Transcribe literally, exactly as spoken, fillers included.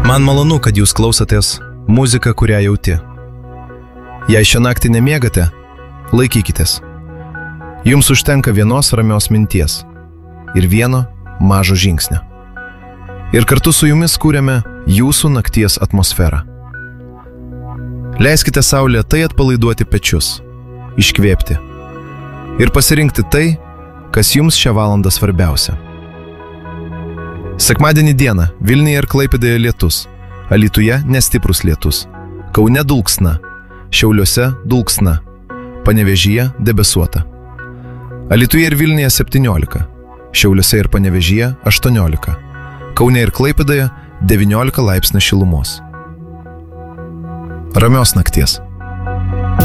Man malonu, kad jūs klausotės muziką, kurią jauti. Jei šią naktį nemiegate, laikykitės. Jums užtenka vienos ramios minties ir vieno mažo žingsnio. Ir kartu su jumis kūrėme jūsų nakties atmosferą. Leiskite sau lėtai atpalaiduoti pečius, iškvėpti ir pasirinkti tai, kas jums šią valandą svarbiausia. Sekmadienį dieną Vilniuje ir Klaipėdoje lietus, Alytuje nestiprus lietus, Kaune dulksna, Šiauliuose dulksna, Panevėžyje debesuota. Alytuje ir Vilniuje septyniolika, Šiauliuose ir Panevėžyje aštuoniolika, Kaune ir Klaipėdoje devyniolika laipsnių šilumos. Ramios nakties.